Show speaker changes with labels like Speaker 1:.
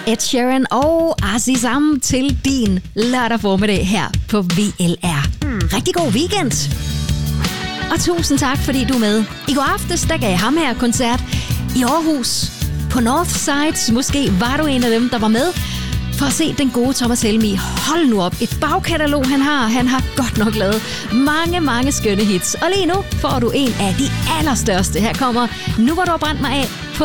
Speaker 1: Ed Sheeran og Azizam til din lørdag formiddag her på VLR. Rigtig god weekend! Og tusind tak, fordi du er med. I går aftes, der gav jeg ham her koncert i Aarhus på Northside. Måske var du en af dem, der var med for at se den gode Thomas Helmig. Hold nu op, et bagkatalog han har. Han har godt nok lavet mange skønne hits. Og lige nu får du en af de allerstørste. Her kommer Nu hvor du har brændt mig af på